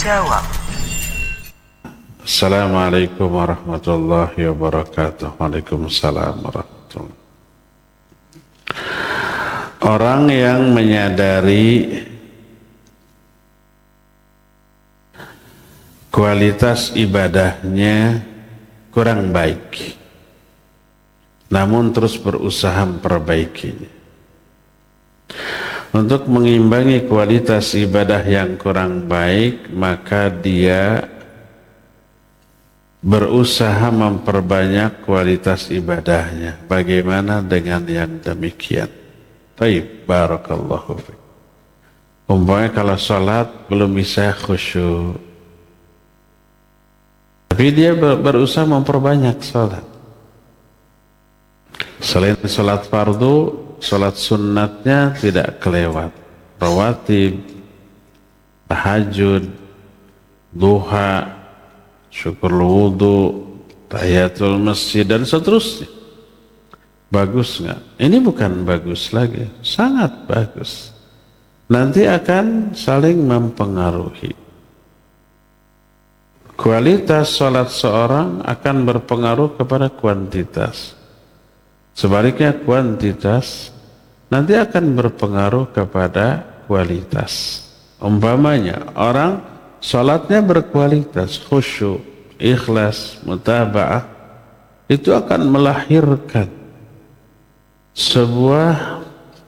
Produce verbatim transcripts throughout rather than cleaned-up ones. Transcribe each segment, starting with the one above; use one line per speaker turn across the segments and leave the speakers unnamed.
menjawab.
Assalamualaikum warahmatullahi wabarakatuh. Waalaikumsalam warahmatullahi wabarakatuh. Orang yang menyadari kualitas ibadahnya kurang baik, namun terus berusaha memperbaikinya. Untuk mengimbangi kualitas ibadah yang kurang baik, maka dia berusaha memperbanyak kualitas ibadahnya. Bagaimana dengan yang demikian? Baik, barakallahu fiik. Umpamanya kalau sholat belum bisa khusyuk, tapi dia berusaha memperbanyak sholat. Selain sholat fardu, sholat sunnatnya tidak kelewat. Rawatib, tahajud, duha, syukur wudu, tahiyatul masjid, dan seterusnya. Bagus nggak? Ini bukan bagus lagi, sangat bagus. Nanti akan saling mempengaruhi. Kualitas sholat seorang akan berpengaruh kepada kuantitas. Sebaliknya kuantitas nanti akan berpengaruh kepada kualitas. Umpamanya orang sholatnya berkualitas, khusyuk, ikhlas, mutaba'ah, itu akan melahirkan sebuah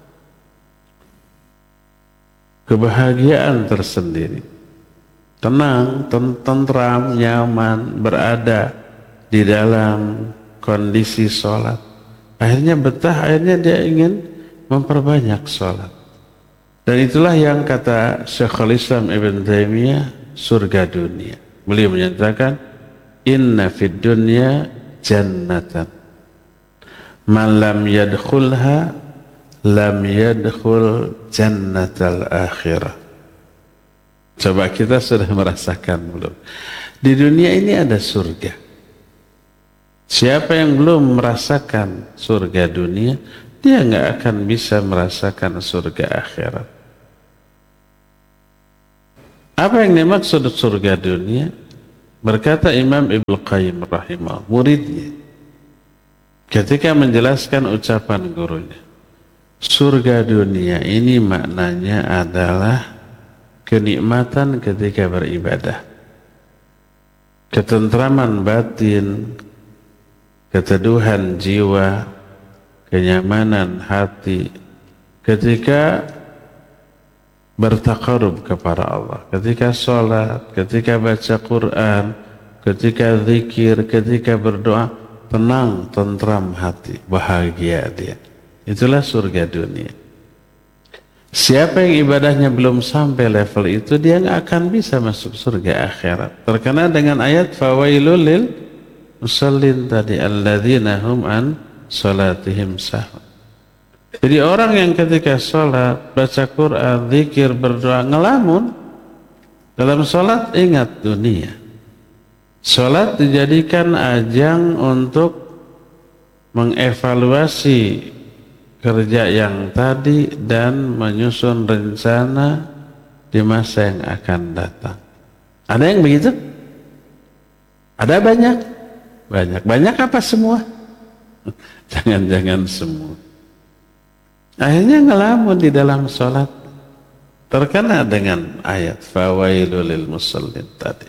kebahagiaan tersendiri. Tenang, tentram, nyaman, berada di dalam kondisi sholat. Akhirnya betah, akhirnya dia ingin memperbanyak sholat. Dan itulah yang kata Syekhul Islam Ibn Taimiyah, surga dunia. Beliau menyatakan, inna fid dunya jannatan, man lam yadkhulha lam yadkhul jannatal akhirah. Coba kita sudah merasakan belum? Di dunia ini ada surga. Siapa yang belum merasakan surga dunia, dia nggak akan bisa merasakan surga akhirat. Apa yang dimaksud surga dunia? Berkata Imam Ibnu Qayyim rahimahullah, muridnya ketika menjelaskan ucapan gurunya, surga dunia ini maknanya adalah kenikmatan ketika beribadah, ketentraman batin, keteduhan jiwa, kenyamanan hati ketika bertaqarrub kepada Allah, ketika sholat, ketika baca Quran, ketika zikir, ketika berdoa, tenang, tentram hati, bahagia dia. Itulah surga dunia. Siapa yang ibadahnya belum sampai level itu, dia nggak akan bisa masuk surga akhirat. Terkena dengan ayat fawailul lil musallin tadi, alladzina hum an salatihim sahun. Jadi orang yang ketika sholat, baca Quran, zikir, berdoa, ngelamun, dalam sholat ingat dunia. Sholat dijadikan ajang untuk mengevaluasi kerja yang tadi dan menyusun rencana di masa yang akan datang. Ada yang begitu? Ada banyak? Banyak. Banyak apa semua? Jangan-jangan semua. Akhirnya ngelamun di dalam sholat, terkena dengan ayat fawailul lil musallin tadi.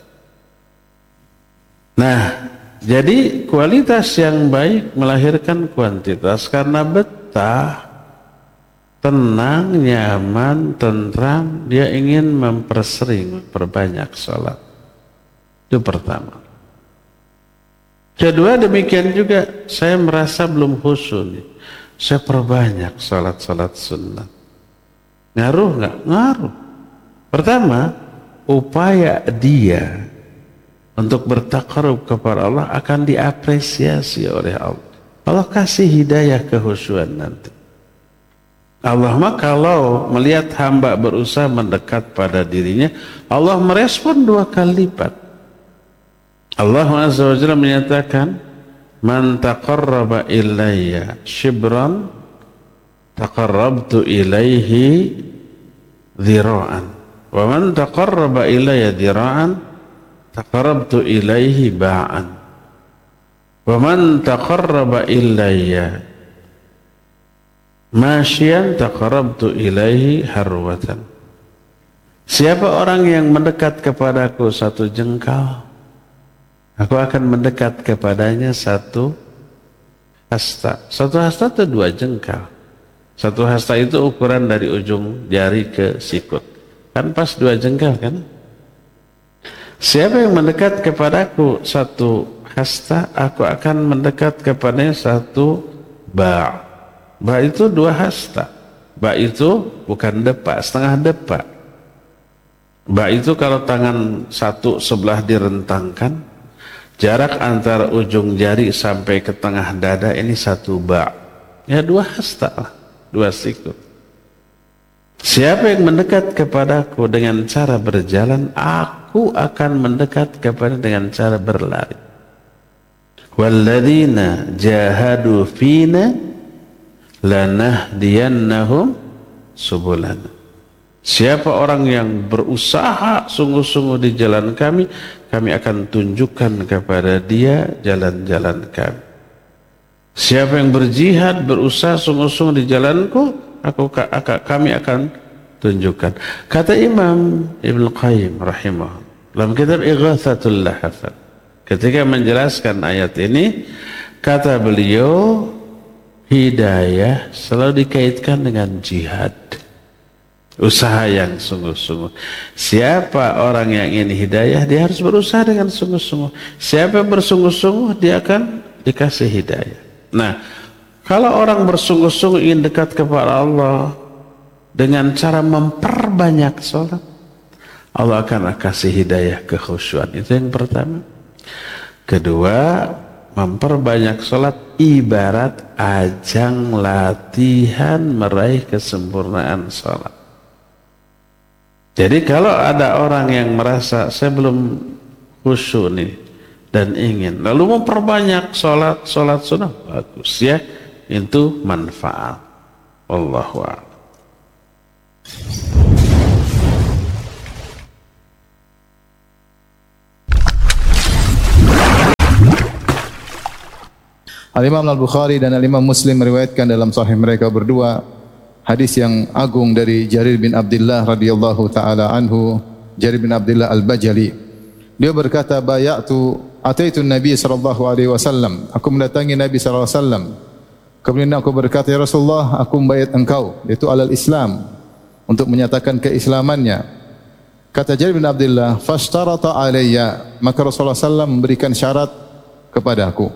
Nah, jadi kualitas yang baik melahirkan kuantitas karena betah, tenang, nyaman, tentram, dia ingin mempersering, memperbanyak sholat. Itu pertama. Kedua, demikian juga saya merasa belum khusyuk nih, saya perbanyak sholat-sholat sunnah. Ngaruh nggak? Ngaruh. Pertama, upaya dia untuk bertaqarrub kepada Allah akan diapresiasi oleh Allah. Allah kasih hidayah kehusyuan nanti. Allah mah kalau melihat hamba berusaha mendekat pada dirinya, Allah merespon dua kali lipat. Allah Azza wa Jalla menyatakan, man taqarraba ilayya shibran taqarrabtu ilaihi dhira'an Wa man taqarraba ilayya dira'an taqarrabtu ilaihi ba'an. Wa man taqarraba ilayya masyian taqarrabtu ilaihi harwatan. Siapa orang yang mendekat kepadaku satu jengkal, aku akan mendekat kepadanya satu hasta. Satu hasta itu dua jengkal. Satu hasta itu ukuran dari ujung jari ke sikut. Kan pas dua jengkal kan? Siapa yang mendekat kepadaku satu hasta, aku akan mendekat kepadanya satu ba'. Ba' itu dua hasta. Ba' itu bukan depa, setengah depa. Ba' itu kalau tangan satu sebelah direntangkan, jarak antara ujung jari sampai ke tengah dada ini satu ba'. Ya dua hasta lah, dua sikut. Siapa yang mendekat kepadaku dengan cara berjalan, aku akan mendekat kepada dengan cara berlari. Walladzina jahadu fina lanahdiyannahum subulana. Siapa orang yang berusaha sungguh-sungguh di jalan kami, kami akan tunjukkan kepada dia jalan-jalan kami. Siapa yang berjihad, berusaha sungguh-sungguh di jalanku, aku kami akan tunjukkan. Kata Imam Ibnu Qayyim rahimahullah dalam kitab Ighatsatul Lahafan, ketika menjelaskan ayat ini, kata beliau, hidayah selalu dikaitkan dengan jihad, usaha yang sungguh-sungguh. Siapa orang yang ingin hidayah, dia harus berusaha dengan sungguh-sungguh. Siapa yang bersungguh-sungguh, dia akan dikasih hidayah. Nah, kalau orang bersungguh-sungguh ingin dekat kepada Allah dengan cara memperbanyak sholat, Allah akan kasih hidayah kekhusyuan. Itu yang pertama. Kedua, memperbanyak sholat ibarat ajang latihan meraih kesempurnaan sholat. Jadi kalau ada orang yang merasa saya belum khusyuk nih dan ingin lalu memperbanyak sholat sholat sunnah, bagus ya, itu manfaat. Wallahu a'lam.
Al-Imam Al-Bukhari dan Al-Imam Muslim meriwayatkan dalam sahih mereka berdua hadis yang agung dari Jarir bin Abdullah radhiyallahu taala anhu, Jarir bin Abdullah Al-Bajali. Dia berkata, bayatu ataitu Nabi sallallahu alaihi wasallam. Aku mendatangi Nabi sallallahu alaihi wasallam. Kemudian aku berkata, ya Rasulullah, aku membayat engkau, yaitu alal Islam, untuk menyatakan keislamannya. Kata Jarir bin Abdullah, fashtarata alayya, maka Rasulullah sallallahu alaihi wasallam memberikan syarat kepada aku.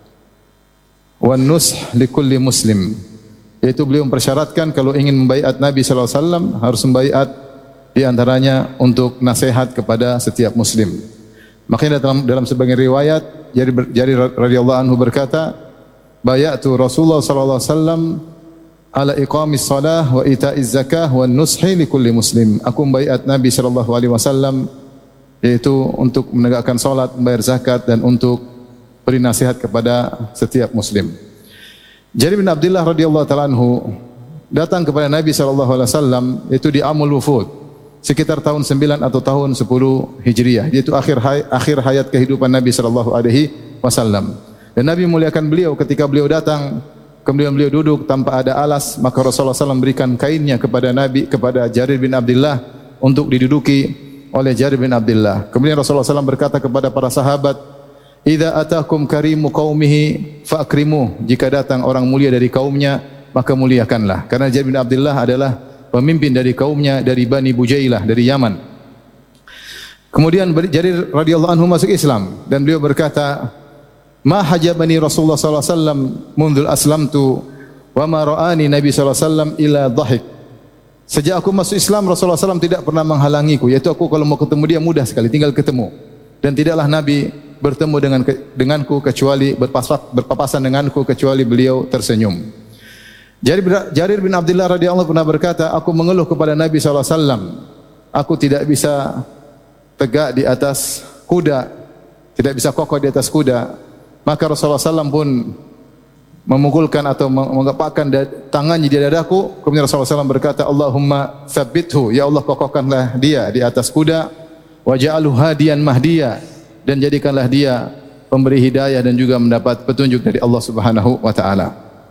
Wan nush likulli muslim, yaitu beliau mempersyaratkan kalau ingin membaiat Nabi sallallahu alaihi wasallam harus membaiat di antaranya untuk nasihat kepada setiap muslim. Makanya dalam dalam sebagian riwayat Jarir, Jarir radhiyallahu anhu berkata, bayatu Rasulullah sallallahu alaihi wasallam ala iqamis shalah wa ita'iz zakah wan nushi likulli muslim. Aku membaiat Nabi sallallahu alaihi wasallam yaitu untuk menegakkan salat, membayar zakat dan untuk beri nasihat kepada setiap muslim. Jarir bin Abdullah radhiyallahu taala anhu datang kepada Nabi sallallahu alaihi wasallam itu di Amul Wufud sekitar tahun sembilan atau tahun sepuluh Hijriah. Itu akhir hay, akhir hayat kehidupan Nabi sallallahu alaihi wasallam. Dan Nabi muliakan beliau ketika beliau datang, kemudian beliau duduk tanpa ada alas, maka Rasulullah sallallahu alaihi wasallam berikan kainnya kepada Nabi kepada Jarir bin Abdullah untuk diduduki oleh Jarir bin Abdullah. Kemudian Rasulullah sallallahu alaihi wasallam berkata kepada para sahabat, idza atakum karimu qaumihi fa'krimuh. Jika datang orang mulia dari kaumnya, maka muliakanlah. Karena Jarir bin Abdullah adalah pemimpin dari kaumnya dari Bani Bujailah dari Yaman. Kemudian Jarir radhiyallahu anhu masuk Islam dan beliau berkata, ma hajabani Rasulullah sallallahu alaihi wasallam mundul aslamtu wa ma ra'ani Nabi sallallahu alaihi wasallam ila dhahik. Sejak aku masuk Islam, Rasulullah sallallahu alaihi wasallam tidak pernah menghalangiku, yaitu aku kalau mau ketemu dia mudah sekali, tinggal ketemu. Dan tidaklah Nabi bertemu dengan denganku kecuali berpapasan, berpapasan denganku kecuali beliau tersenyum. Jarir, Jarir bin Abdullah radhiyallahu anhu pernah berkata, aku mengeluh kepada Nabi sallallahu alaihi wasallam, aku tidak bisa tegak di atas kuda, tidak bisa kokoh di atas kuda. Maka Rasulullah sallallahu alaihi wasallam pun memukulkan atau menggepakkan tangannya di dadaku. Kemudian Rasulullah shallallahu alaihi wasallam berkata, Allahumma tsabbithu, ya Allah kokohkanlah dia di atas kuda, waj'alhu hadiyan mahdiya, dan jadikanlah dia pemberi hidayah dan juga mendapat petunjuk dari Allah Subhanahu wa taala.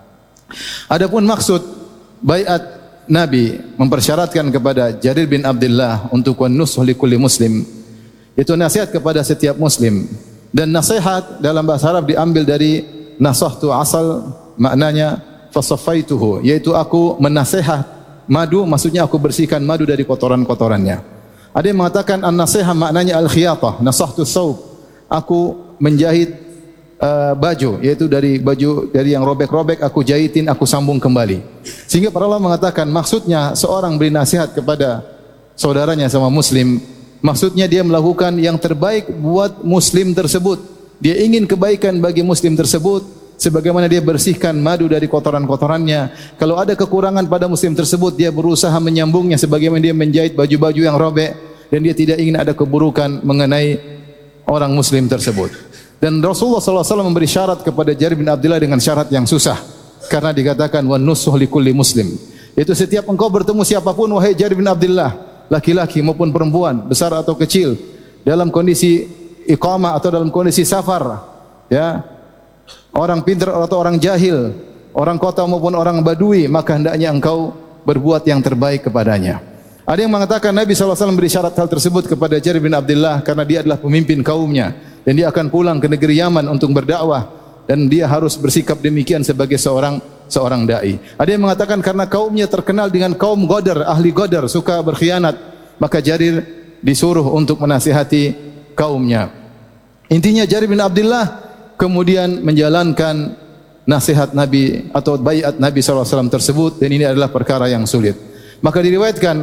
Adapun maksud baiat Nabi mempersyaratkan kepada Jarir bin Abdullah untuk wan-nusuh likulli muslim, itu nasihat kepada setiap muslim. Dan nasihat dalam bahasa Arab diambil dari nasahtu asal, maknanya fasaffaituhu, yaitu aku menasehat madu, maksudnya aku bersihkan madu dari kotoran-kotorannya. Ada yang mengatakan an-nasihah maknanya al-khiyatah, nasahtu thawb, aku menjahit uh, baju, yaitu dari baju dari yang robek-robek aku jahitin, aku sambung kembali. Sehingga para ulama mengatakan maksudnya seorang beri nasihat kepada saudaranya sama muslim, maksudnya dia melakukan yang terbaik buat muslim tersebut. Dia ingin kebaikan bagi muslim tersebut, sebagaimana dia bersihkan madu dari kotoran-kotorannya. Kalau ada kekurangan pada muslim tersebut, dia berusaha menyambungnya sebagaimana dia menjahit baju-baju yang robek, dan dia tidak ingin ada keburukan mengenai orang muslim tersebut. Dan Rasulullah sallallahu alaihi wasallam memberi syarat kepada Jarir bin Abdullah dengan syarat yang susah, karena dikatakan wan nusuh likulli muslim. Itu setiap engkau bertemu siapapun, wahai Jarir bin Abdullah, laki-laki maupun perempuan, besar atau kecil, dalam kondisi iqamah atau dalam kondisi safar, ya, orang pintar atau orang jahil, orang kota maupun orang badui, maka hendaknya engkau berbuat yang terbaik kepadanya. Ada yang mengatakan Nabi sallallahu alaihi wasallam beri syarat hal tersebut kepada Jarir bin Abdullah karena dia adalah pemimpin kaumnya dan dia akan pulang ke negeri Yaman untuk berdakwah, dan dia harus bersikap demikian sebagai seorang seorang dai. Ada yang mengatakan karena kaumnya terkenal dengan kaum Ghadar, ahli Ghadar, suka berkhianat, maka Jarir disuruh untuk menasihati kaumnya. Intinya Jarir bin Abdullah kemudian menjalankan nasihat Nabi atau baiat Nabi sallallahu alaihi wasallam tersebut, dan ini adalah perkara yang sulit. Maka diriwayatkan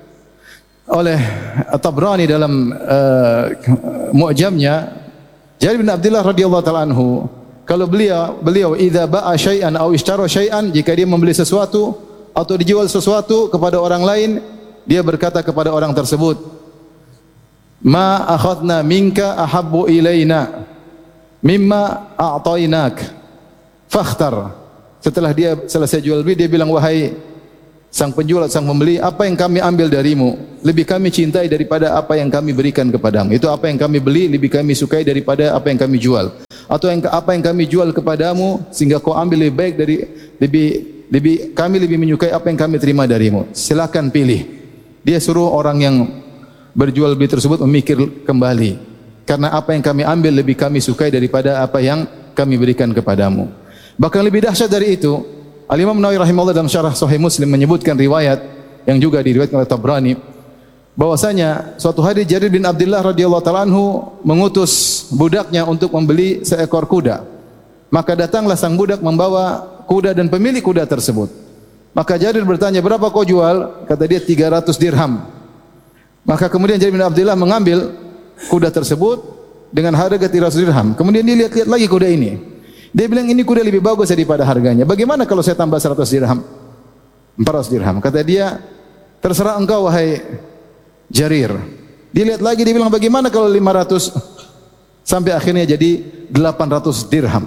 oleh At-Tabrani dalam uh, Mu'jamnya, Jarir bin Abdullah radhiyallahu taala anhu, kalau beliau beliau idza ba'a syai'an aw ishtara syai'an, jika dia membeli sesuatu atau dijual sesuatu kepada orang lain, dia berkata kepada orang tersebut, ma akhadna minka ahabbu ilaina mimma a'tainak fakhtar. Setelah dia selesai jual beli, dia bilang, wahai sang penjual, sang pembeli, apa yang kami ambil darimu lebih kami cintai daripada apa yang kami berikan kepadamu. Itu apa yang kami beli lebih kami sukai daripada apa yang kami jual, atau yang apa yang kami jual kepadamu sehingga kau ambil lebih baik dari lebih lebih kami lebih menyukai apa yang kami terima darimu. Silakan pilih. Dia suruh orang yang berjual beli tersebut memikir kembali, karena apa yang kami ambil lebih kami sukai daripada apa yang kami berikan kepadamu. Bahkan lebih dahsyat dari itu, Al-Imam Nawawi rahimahullah dalam syarah Sahih Muslim menyebutkan riwayat yang juga diriwayatkan oleh Tabrani, bahwasanya suatu hari Jarir bin Abdullah radhiyallahu taala anhu mengutus budaknya untuk membeli seekor kuda. Maka datanglah sang budak membawa kuda dan pemilik kuda tersebut. Maka Jarir bertanya, berapa kau jual? Kata dia tiga ratus dirham. Maka kemudian Jarir bin Abdullah mengambil kuda tersebut dengan harga tiga ratus dirham. Kemudian dia lihat-lihat lagi kuda ini. Dia bilang, ini kuda lebih bagus daripada harganya. Bagaimana kalau saya tambah seratus dirham? empat ratus dirham. Kata dia, terserah engkau wahai Jarir. Dia lihat lagi, dia bilang, bagaimana kalau lima ratus? Sampai akhirnya jadi delapan ratus dirham.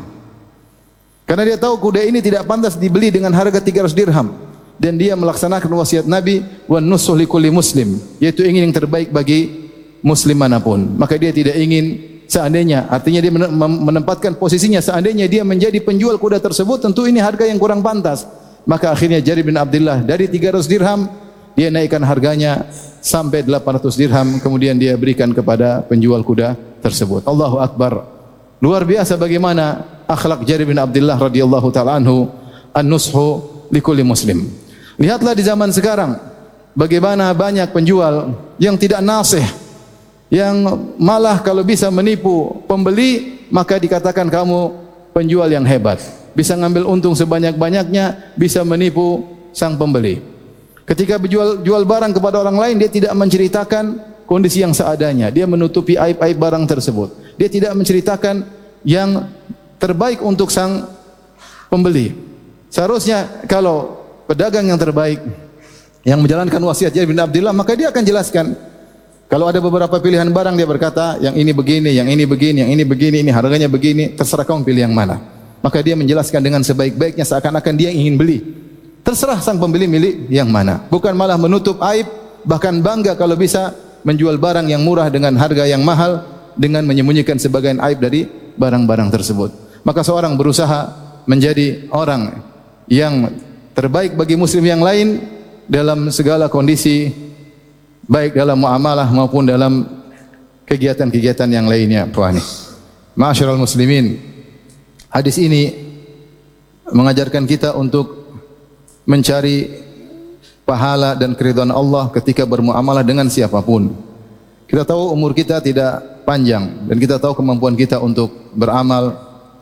Karena dia tahu kuda ini tidak pantas dibeli dengan harga tiga ratus dirham. Dan dia melaksanakan wasiat Nabi, wan nusuh likulli muslim, yaitu ingin yang terbaik bagi muslim manapun. Maka dia tidak ingin, seandainya, artinya dia menempatkan posisinya, seandainya dia menjadi penjual kuda tersebut, tentu ini harga yang kurang pantas. Maka akhirnya Jarir bin Abdullah dari tiga ratus dirham, dia naikkan harganya sampai delapan ratus dirham, kemudian dia berikan kepada penjual kuda tersebut. Allahu Akbar. Luar biasa bagaimana akhlak Jarir bin Abdullah radhiyallahu taala anhu, an-nushu likulli muslim. Lihatlah di zaman sekarang bagaimana banyak penjual yang tidak nasih, yang malah kalau bisa menipu pembeli, maka dikatakan kamu penjual yang hebat, bisa ngambil untung sebanyak-banyaknya, bisa menipu sang pembeli. Ketika berjual jual barang kepada orang lain, dia tidak menceritakan kondisi yang seadanya, dia menutupi aib-aib barang tersebut. Dia tidak menceritakan yang terbaik untuk sang pembeli. Seharusnya kalau pedagang yang terbaik yang menjalankan wasiat Jarir bin Abdullah, maka dia akan jelaskan. Kalau ada beberapa pilihan barang, dia berkata, yang ini begini, yang ini begini, yang ini begini, ini harganya begini, terserah kamu pilih yang mana. Maka dia menjelaskan dengan sebaik-baiknya seakan-akan dia ingin beli. Terserah sang pembeli milih yang mana. Bukan malah menutup aib, bahkan bangga kalau bisa menjual barang yang murah dengan harga yang mahal dengan menyembunyikan sebagian aib dari barang-barang tersebut. Maka seorang berusaha menjadi orang yang terbaik bagi muslim yang lain dalam segala kondisi, baik dalam muamalah maupun dalam kegiatan-kegiatan yang lainnya. Ma'asyiral muslimin, hadis ini mengajarkan kita untuk mencari pahala dan keridhaan Allah ketika bermuamalah dengan siapapun. Kita tahu umur kita tidak panjang dan kita tahu kemampuan kita untuk beramal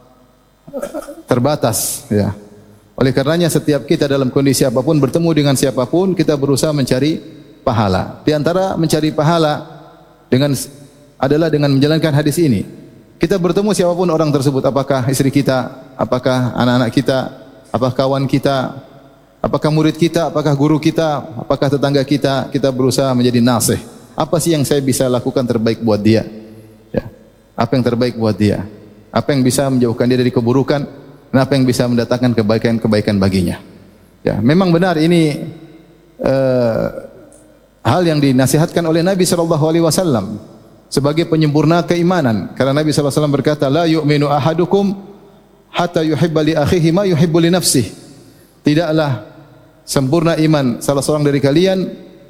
terbatas, ya. Oleh karenanya setiap kita dalam kondisi apapun bertemu dengan siapapun kita berusaha mencari pahala. Di antara mencari pahala dengan adalah dengan menjalankan hadis ini. Kita bertemu siapapun orang tersebut, apakah istri kita, apakah anak-anak kita, apakah kawan kita, apakah murid kita, apakah guru kita, apakah tetangga kita, kita berusaha menjadi nasih. Apa sih yang saya bisa lakukan terbaik buat dia? Ya. Apa yang terbaik buat dia? Apa yang bisa menjauhkan dia dari keburukan? Dan apa yang bisa mendatangkan kebaikan-kebaikan baginya? Ya, memang benar ini uh, hal yang dinasihatkan oleh Nabi sallallahu alaihi wasallam sebagai penyempurna keimanan. Karena Nabi sallallahu alaihi wasallam berkata, "La yu'minu ahadukum hatta yuhibba li akhihi ma yuhibbu li nafsihi." Tidaklah sempurna iman salah seorang dari kalian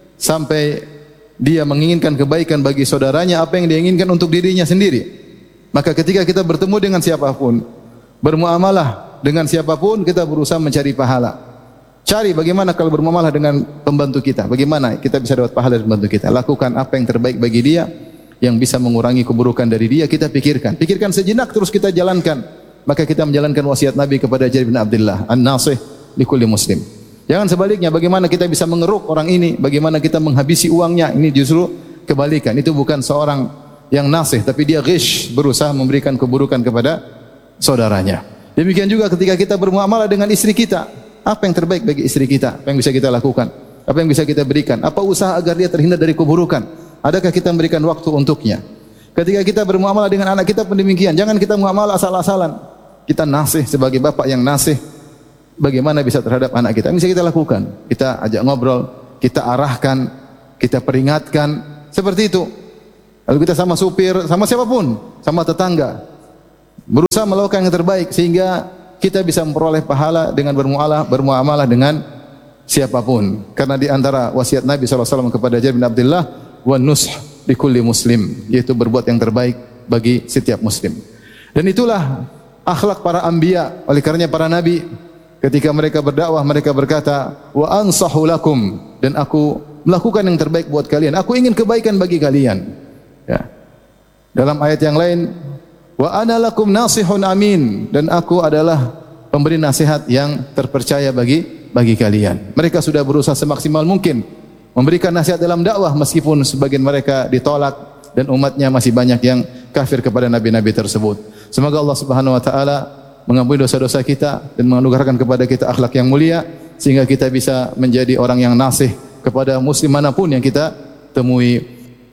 sampai dia menginginkan kebaikan bagi saudaranya apa yang dia inginkan untuk dirinya sendiri. Maka ketika kita bertemu dengan siapapun, bermuamalah dengan siapapun, kita berusaha mencari pahala. Cari bagaimana kalau bermuamalah dengan pembantu kita, bagaimana kita bisa dapat pahala dari pembantu kita. Lakukan apa yang terbaik bagi dia, yang bisa mengurangi keburukan dari dia, kita pikirkan. Pikirkan sejenak terus kita jalankan. Maka kita menjalankan wasiat Nabi kepada Jarir bin Abdullah, an-nasih likulli muslim. Jangan sebaliknya, bagaimana kita bisa mengeruk orang ini, bagaimana kita menghabisi uangnya. Ini justru kebalikan. Itu bukan seorang yang nasih, tapi dia ghish, berusaha memberikan keburukan kepada saudaranya. Demikian juga ketika kita bermuamalah dengan istri kita, apa yang terbaik bagi istri kita? Apa yang bisa kita lakukan? Apa yang bisa kita berikan? Apa usaha agar dia terhindar dari keburukan? Adakah kita memberikan waktu untuknya? Ketika kita bermuamalah dengan anak kita pun demikian. Jangan kita muamalah asal-asalan. Kita nasih sebagai bapak yang nasih. Bagaimana bisa terhadap anak kita? Ini bisa kita lakukan. Kita ajak ngobrol, kita arahkan, kita peringatkan. Seperti itu. Lalu kita sama supir, sama siapapun, sama tetangga, berusaha melakukan yang terbaik sehingga kita bisa memperoleh pahala dengan bermuamalah, bermuamalah dengan siapapun. Karena di antara wasiat Nabi sallallahu alaihi wasallam kepada Jarir bin Abdullah, wan nush likulli muslim, yaitu berbuat yang terbaik bagi setiap muslim. Dan itulah akhlak para anbiya. Oleh karenanya para nabi ketika mereka berdakwah, mereka berkata, wa ansahu lakum, dan aku melakukan yang terbaik buat kalian. Aku ingin kebaikan bagi kalian. Ya. Dalam ayat yang lain, wa ana lakum nasihun amin, dan aku adalah pemberi nasihat yang terpercaya bagi bagi kalian. Mereka sudah berusaha semaksimal mungkin memberikan nasihat dalam dakwah meskipun sebagian mereka ditolak dan umatnya masih banyak yang kafir kepada nabi-nabi tersebut. Semoga Allah Subhanahu wa taala mengampuni dosa-dosa kita dan menganugerahkan kepada kita akhlak yang mulia sehingga kita bisa menjadi orang yang nasih kepada muslim manapun yang kita temui.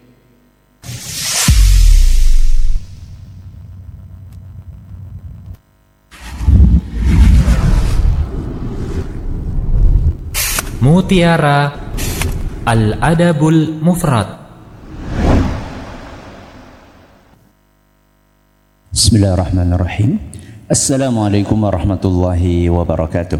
Mutiara Al-Adabul Mufrad.
Bismillahirrahmanirrahim. Assalamualaikum warahmatullahi wabarakatuh.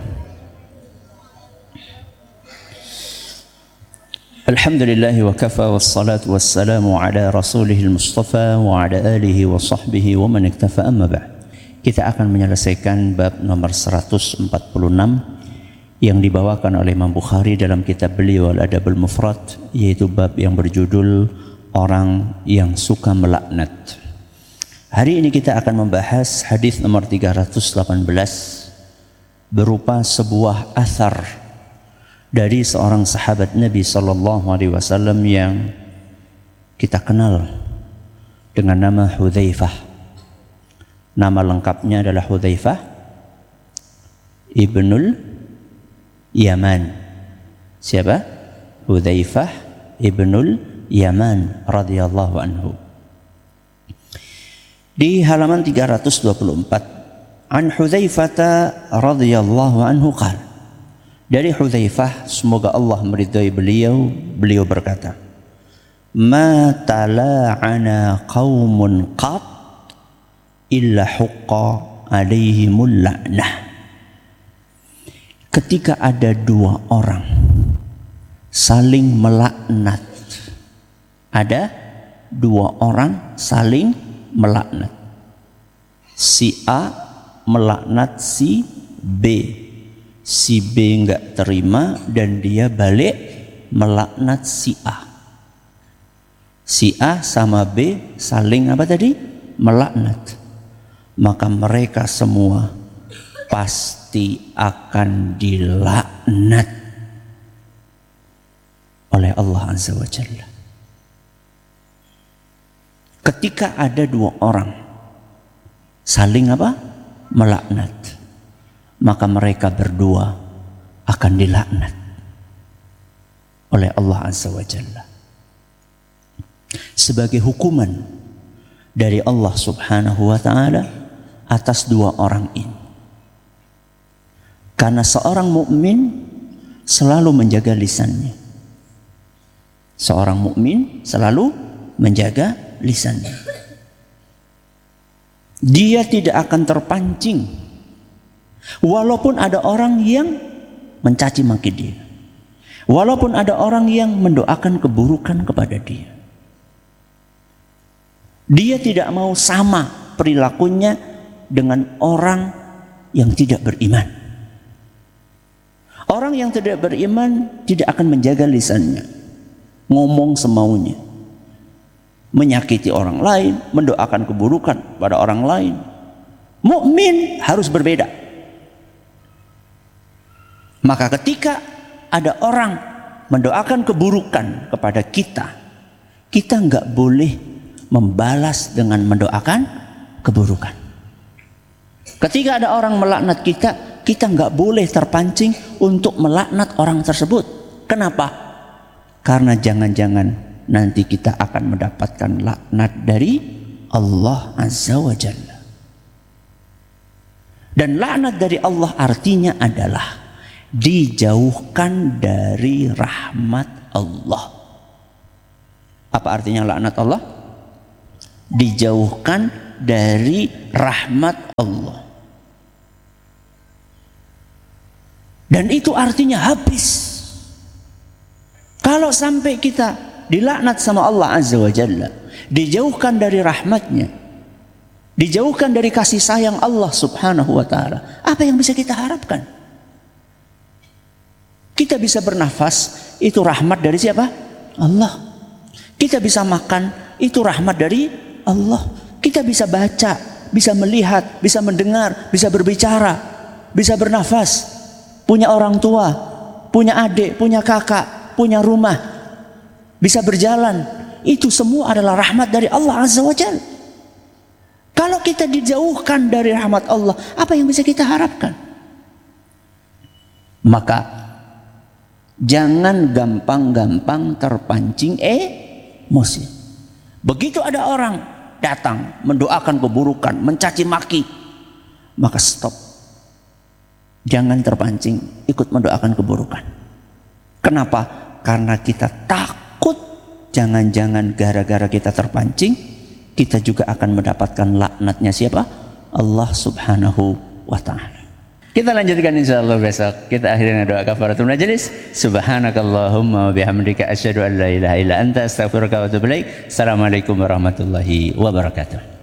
Alhamdulillahi wa kafa wassalatu wassalamu ala rasulihil mustafa wa ala alihi wa sahbihi wa man iktafa, amma ba'd. Kita akan menyelesaikan bab nomor seratus empat puluh enam yang dibawakan oleh Imam Bukhari dalam kitab beliau Al-Adabul Mufrad, yaitu bab yang berjudul orang yang suka melaknat. Hari ini kita akan membahas hadis nomor tiga ratus delapan belas berupa sebuah athar dari seorang sahabat Nabi sallallahu alaihi wasallam yang kita kenal dengan nama Hudzaifah. Nama lengkapnya adalah Hudzaifah Ibnul Yaman. Siapa? Hudzaifah Ibnul Yaman radhiyallahu anhu. Di halaman tiga ratus dua puluh empat An Hudzaifah radhiyallahu anhu qala, dari Hudzaifah semoga Allah meridhai beliau, beliau berkata, ma tala'ana qaumun qat illa huqqa alaihimul la'nah. Ketika ada dua orang saling melaknat, ada dua orang saling melaknat, si A melaknat si B, si B enggak terima dan dia balik melaknat si A. Si A sama B saling apa tadi? Melaknat. Maka mereka semua pasti akan dilaknat oleh Allah Azza wa Jalla. Ketika ada dua orang saling apa? Melaknat, maka mereka berdua akan dilaknat oleh Allah Azza wa Jalla sebagai hukuman dari Allah Subhanahu wa taala atas dua orang ini. Karena seorang mukmin selalu menjaga lisannya. Seorang mukmin selalu menjaga lisannya. Dia tidak akan terpancing walaupun ada orang yang mencaci maki dia. Walaupun ada orang yang mendoakan keburukan kepada dia. Dia tidak mau sama perilakunya dengan orang yang tidak beriman. Orang yang tidak beriman tidak akan menjaga lisannya, ngomong semaunya, menyakiti orang lain, mendoakan keburukan pada orang lain. Mukmin harus berbeda. Maka ketika ada orang mendoakan keburukan kepada kita, kita nggak boleh membalas dengan mendoakan keburukan. Ketika ada orang melaknat kita, kita nggak boleh terpancing untuk melaknat orang tersebut. Kenapa? Karena jangan-jangan nanti kita akan mendapatkan laknat dari Allah Azza wa Jalla. Dan laknat dari Allah artinya adalah dijauhkan dari rahmat Allah. Apa artinya laknat Allah? Dijauhkan dari rahmat Allah. Dan itu artinya habis. Kalau sampai kita dilaknat sama Allah Azza wa Jalla, dijauhkan dari rahmatnya, dijauhkan dari kasih sayang Allah Subhanahu wa ta'ala, apa yang bisa kita harapkan? Kita bisa bernafas, itu rahmat dari siapa? Allah. Kita bisa makan, itu rahmat dari Allah. Kita bisa baca, bisa melihat, bisa mendengar, bisa berbicara, bisa bernafas, punya orang tua, punya adik, punya kakak, punya rumah, bisa berjalan. Itu semua adalah rahmat dari Allah Azza wa Jalla. Kalau kita dijauhkan dari rahmat Allah, apa yang bisa kita harapkan? Maka jangan gampang-gampang terpancing emosi. Begitu ada orang datang mendoakan keburukan, mencaci maki, maka stop. Jangan terpancing ikut mendoakan keburukan. Kenapa? Karena kita takut jangan-jangan gara-gara kita terpancing, kita juga akan mendapatkan laknatnya siapa? Allah Subhanahu wa ta'ala. Kita lanjutkan insyaallah besok. Kita akhiri dengan doa kafaratul majelis. Subhanakallahumma wa bihamdika asyhadu an la ilaha illa anta astaghfiruka wa atubu ilaik. Assalamualaikum warahmatullahi wabarakatuh.